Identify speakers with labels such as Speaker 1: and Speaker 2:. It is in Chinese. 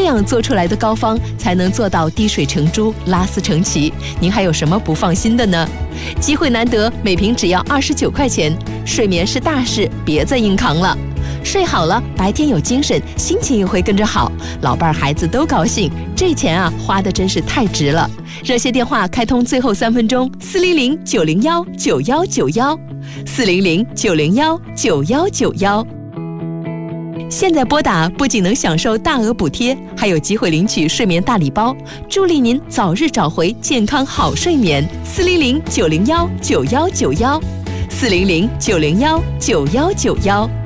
Speaker 1: 样做出来的膏方才能做到滴水成珠、拉丝成奇。您还有什么不放心的呢？机会难得，每瓶只要29块钱，睡眠是大事，别再硬扛了。睡好了，白天有精神，心情也会跟着好，老伴儿孩子都高兴，这钱啊花的真是太值了。热线电话开通最后3分钟，400-901-9191，400-901-9191。现在拨打不仅能享受大额补贴，还有机会领取睡眠大礼包，助力您早日找回健康好睡眠。400-901-9191，400-901-9191。